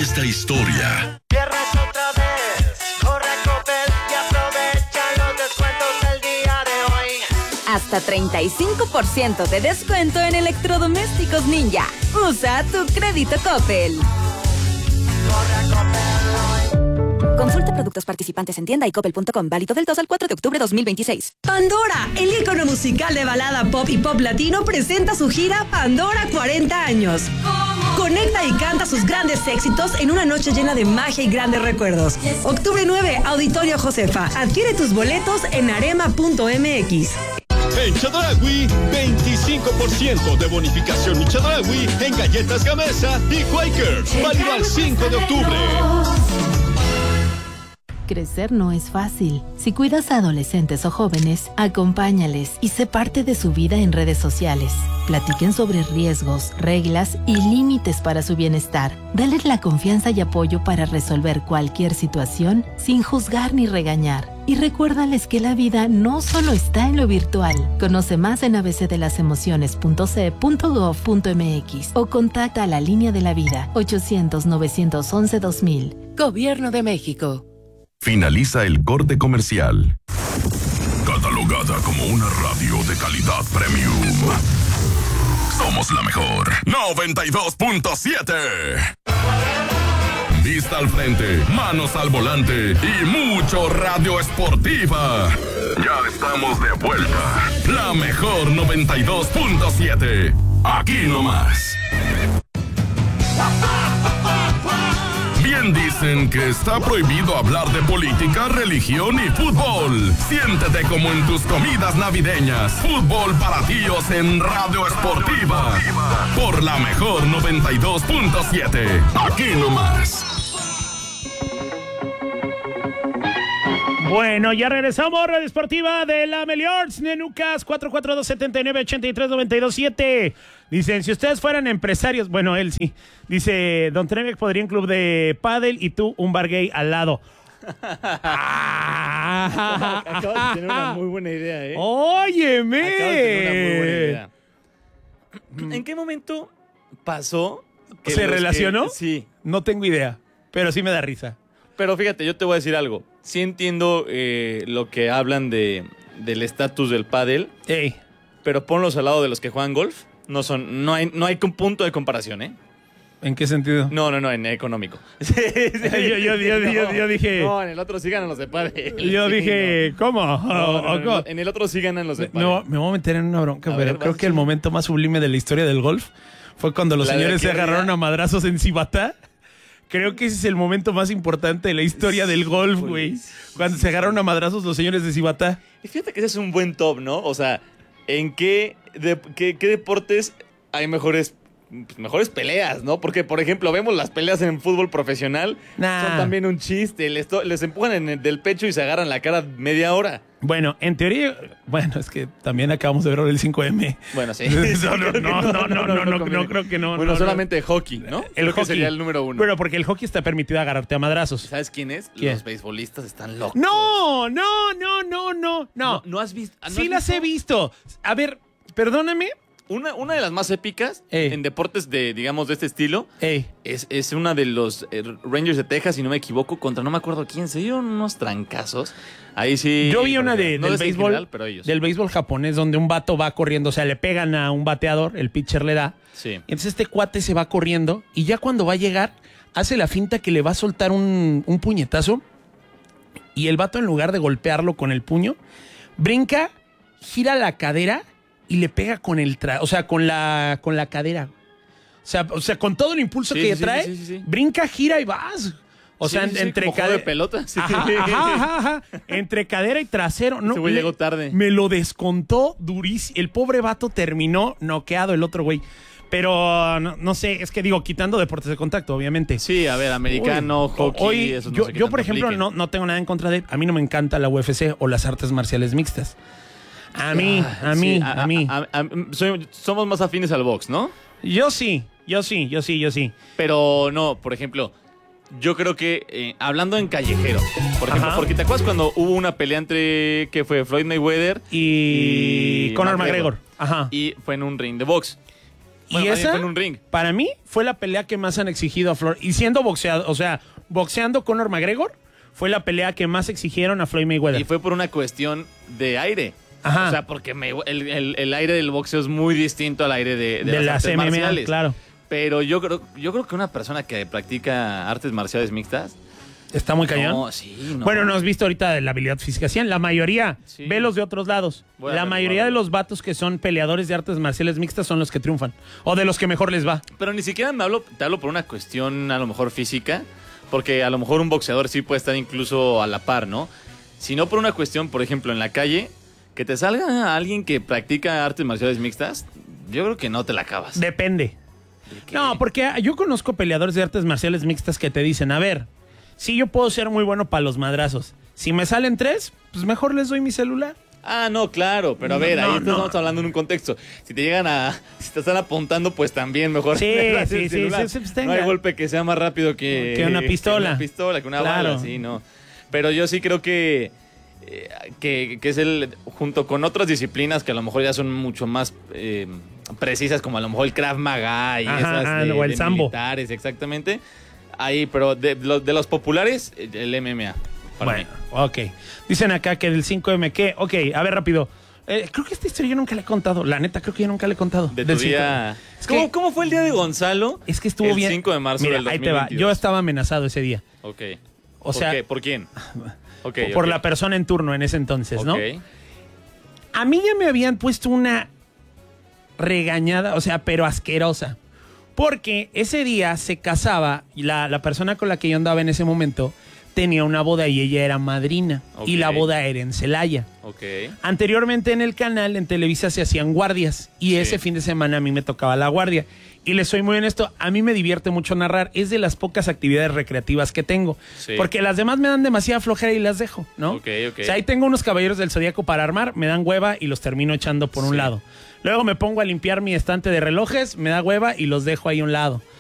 esta historia. Viernes otra vez, corre a Coppel y aprovecha los descuentos del día de hoy. Hasta 35% de descuento en electrodomésticos Ninja. Usa tu crédito Coppel. Corre a Coppel hoy. Consulta productos participantes en tienda y coppel.com. Válido del 2 al 4 de octubre 2026. Pandora, el ícono musical de balada pop y pop latino, presenta su gira Pandora 40 años. Conecta y canta sus grandes éxitos en una noche llena de magia y grandes recuerdos. Octubre 9, Auditorio Josefa. Adquiere tus boletos en arema.mx. En Chedraui, 25% de bonificación en Chedraui en galletas Gamesa y Quakers. Válido al 5 de octubre. Crecer no es fácil. Si cuidas a adolescentes o jóvenes, acompáñales y sé parte de su vida en redes sociales. Platiquen sobre riesgos, reglas y límites para su bienestar. Dales la confianza y apoyo para resolver cualquier situación sin juzgar ni regañar. Y recuérdales que la vida no solo está en lo virtual. Conoce más en abcdelasemociones.ce.gov.mx o contacta a la Línea de la Vida 800-911-2000. Gobierno de México. Finaliza el corte comercial. Catalogada como una radio de calidad premium. Somos la mejor. 92.7. Vista al frente, manos al volante y mucho radio esportiva. Ya estamos de vuelta. La mejor 92.7. Aquí nomás. Bien dicen que está prohibido hablar de política, religión y fútbol. Siéntete como en tus comidas navideñas. Fútbol para tíos en Radio Esportiva. Por la mejor 92.7. Aquí nomás. Bueno, ya regresamos, Radio Esportiva de la Meliors, Nenucas, 442-79-83-92-7. Dicen, si ustedes fueran empresarios, bueno, él sí. Dice, Don Tremek podría un club de pádel y tú un bar gay al lado. Acabas de tener una muy buena idea, ¿eh? ¡Óyeme! Acabas de tener una muy buena idea. ¿En qué momento pasó que ¿Se relacionó? Sí. No tengo idea, pero sí me da risa. Pero fíjate, yo te voy a decir algo. Sí entiendo lo que hablan del estatus del pádel. Ey. Pero ponlos al lado de los que juegan golf. No hay un punto de comparación, ¿eh? ¿En qué sentido? No, en económico. Yo dije... No, en el otro sí ganan los de pádel. Yo dije, ¿cómo? No, en el otro sí ganan los de pádel. No, me voy a meter en una bronca, pero creo que a el momento más sublime de la historia del golf fue cuando los señores se agarraron a madrazos en Cibatá. Creo que ese es el momento más importante de la historia del golf, güey. Cuando se agarraron a madrazos los señores de Cibatá. Y fíjate que ese es un buen top, ¿no? O sea, ¿en qué deportes hay mejores peleas, ¿no? Porque, por ejemplo, vemos las peleas en fútbol profesional. Son también un chiste. Les empujan del pecho y se agarran la cara media hora. Bueno, en teoría... Bueno, es que también acabamos de ver el 5M. Bueno, sí. No, creo que no. Bueno, solamente hockey, ¿no? El hockey sería el número 1. Bueno, porque el hockey está permitido agarrarte a madrazos. ¿Sabes quién es? ¿Quién? Los beisbolistas están locos. No. ¿No has visto? Sí las he visto. A ver, perdóname. Una de las más épicas en deportes de este estilo es una de los Rangers de Texas, si no me equivoco, contra no me acuerdo quién, se dieron unos trancazos. Ahí sí. Yo vi una del béisbol, general, pero ellos. Del béisbol japonés, donde un vato va corriendo, o sea, le pegan a un bateador, el pitcher le da. Sí. Entonces este cuate se va corriendo y ya cuando va a llegar, hace la finta que le va a soltar un puñetazo y el vato, en lugar de golpearlo con el puño, brinca, gira la cadera y le pega con con la cadera. O sea, con todo el impulso que trae, brinca, gira y vas. O sea, entre como juego de pelota. Sí. Ajá. Entre cadera y trasero. No, ese güey llegó tarde. Me lo descontó durísimo. El pobre vato terminó noqueado, el otro güey. Pero no sé, es que digo, quitando deportes de contacto, obviamente. Sí, a ver, americano, hockey, eso no sé yo por ejemplo, no tengo nada en contra de... A mí no me encanta la UFC o las artes marciales mixtas. A mí. Somos más afines al box, ¿no? Yo sí. Pero no, por ejemplo, yo creo que hablando en callejero, por ejemplo, porque ¿te acuerdas cuando hubo una pelea entre que fue Floyd Mayweather y Conor McGregor? Ajá. Y fue en un ring de box. Bueno, y esa, fue en un ring. para mí, fue la pelea que más han exigido a Floyd. Y siendo boxeado, o sea, boxeando Conor McGregor, fue la pelea que más exigieron a Floyd Mayweather. Y fue por una cuestión de aire. Ajá. O sea, porque el aire del boxeo es muy distinto al aire de las las artes MMA, marciales. claro. Pero yo creo que una persona que practica artes marciales mixtas... Está muy cañón. No, sí, no. Bueno, no has visto ahorita de la habilidad física 100. La mayoría, Sí. ve los de otros lados. Voy a La ver, mayoría voy a de ver. los vatos que son peleadores de artes marciales mixtas son los que triunfan. O de los que mejor les va. Pero ni siquiera te hablo por una cuestión a lo mejor física, porque a lo mejor un boxeador sí puede estar incluso a la par, ¿no? Sino por una cuestión, por ejemplo, en la calle, que te salga alguien que practica artes marciales mixtas, yo creo que no te la acabas. Depende. ¿Qué? No, porque yo conozco peleadores de artes marciales mixtas que te dicen, a ver, sí, yo puedo ser muy bueno para los madrazos. Si me salen 3, pues mejor les doy mi celular. Ah, no, claro, pero a ver, No, ahí no. estamos hablando en un contexto. Si te te están apuntando, pues también mejor. Sí, le das el sí, celular. sí, pues No tenga. hay golpe que sea más rápido Que una pistola. Que una Claro. bala, sí, no. Pero yo sí creo que es junto con otras disciplinas que a lo mejor ya son mucho más precisas, como a lo mejor el Krav Maga y esas o el sambo. militares, exactamente. Ahí, pero de los populares, el MMA. Para Bueno, mí. ok. Dicen acá que del 5M, ¿qué? Ok, a ver, rápido. Creo que esta historia yo nunca le he contado. La neta, creo que yo nunca le he contado. De Del tu día. 5M. Es que- ¿Cómo fue el día de Gonzalo? Es que estuvo el bien. 5 de marzo Mira, del ahí te va. 2022. Yo estaba amenazado ese día. Ok. O sea, ¿Por quién? Okay, por ok. la persona en turno en ese entonces, ¿no? Ok. A mí ya me habían puesto una regañada, o sea, pero asquerosa. Porque ese día se casaba y la persona con la que yo andaba en ese momento tenía una boda y ella era madrina. Ok. Y la boda era en Celaya. Ok. Anteriormente en el canal, en Televisa, se hacían guardias. Y Sí. ese fin de semana a mí me tocaba la guardia. Y les soy muy honesto, a mí me divierte mucho narrar. Es de las pocas actividades recreativas que tengo. Sí. Porque las demás me dan demasiada flojera y las dejo, ¿no? Ok, ok. O sea, ahí tengo unos caballeros del Zodíaco para armar, me dan hueva y los termino echando por un Sí. lado. Luego me pongo a limpiar mi estante de relojes, me da hueva y los dejo ahí a un lado.